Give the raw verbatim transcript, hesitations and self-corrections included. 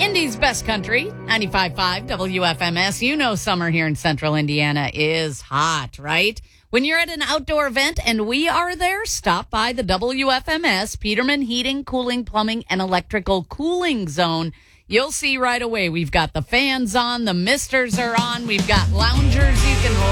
Indy's best country, ninety-five point five W F M S. You know summer here in central Indiana is hot, right? When you're at an outdoor event and we are there, stop by the W F M S Peterman Heating, Cooling, Plumbing, and Electrical Cooling Zone. You'll see right away we've got the fans on, the misters are on, we've got loungers you can